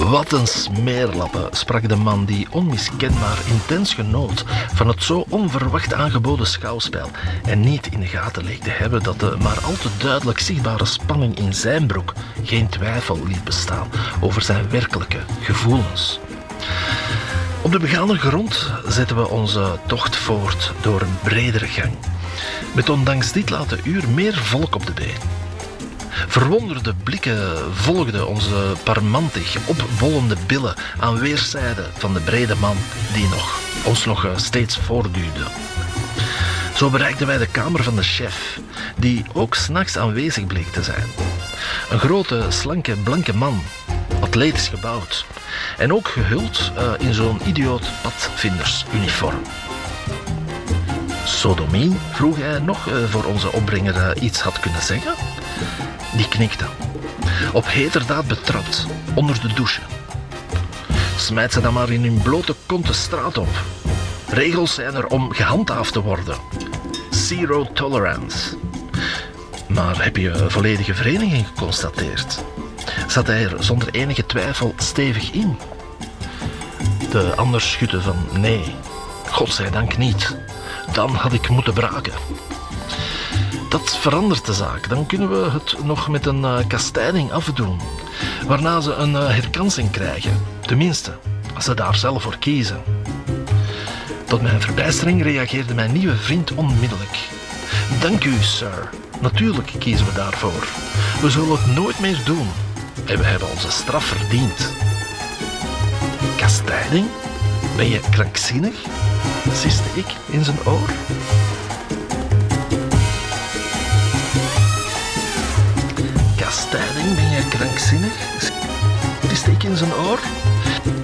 Wat een smeerlappen, sprak de man die onmiskenbaar intens genoot van het zo onverwacht aangeboden schouwspel en niet in de gaten leek te hebben dat de maar al te duidelijk zichtbare spanning in zijn broek geen twijfel liet bestaan over zijn werkelijke gevoelens. Op de begane grond zetten we onze tocht voort door een bredere gang, met ondanks dit late uur meer volk op de been. Verwonderde blikken volgden onze parmantig opbollende billen aan weerszijden van de brede man die ons nog steeds voortduwde. Zo bereikten wij de kamer van de chef, die ook 's nachts aanwezig bleek te zijn. Een grote, slanke, blanke man, atletisch gebouwd en ook gehuld in zo'n idioot padvindersuniform. Sodomie, vroeg hij nog, voor onze opbrenger iets had kunnen zeggen. Die knikte. Op heterdaad betrapt, onder de douche. Smijt ze dan maar in hun blote kont de straat op. Regels zijn er om gehandhaafd te worden. Zero tolerance. Maar heb je volledige vereniging geconstateerd? Zat hij er zonder enige twijfel stevig in? De ander schudde van nee. Godzijdank niet. Dan had ik moeten braken. Dat verandert de zaak. Dan kunnen we het nog met een kastijding afdoen. Waarna ze een herkansing krijgen. Tenminste, als ze daar zelf voor kiezen. Tot mijn verbijstering reageerde mijn nieuwe vriend onmiddellijk. Dank u, sir. Natuurlijk kiezen we daarvoor. We zullen het nooit meer doen. En we hebben onze straf verdiend. Kastijding? Ben je krankzinnig? Siste ik in zijn oor. Kastijding? Ben je krankzinnig? Siste ik in zijn oor.